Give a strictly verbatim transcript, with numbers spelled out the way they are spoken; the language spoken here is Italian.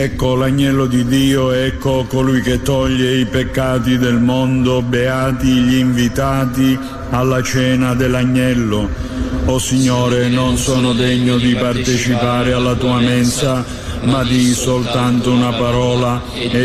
Ecco l'agnello di Dio, ecco colui che toglie i peccati del mondo, beati gli invitati alla cena dell'agnello. O Signore, non sono degno di partecipare alla tua mensa, ma di soltanto una parola e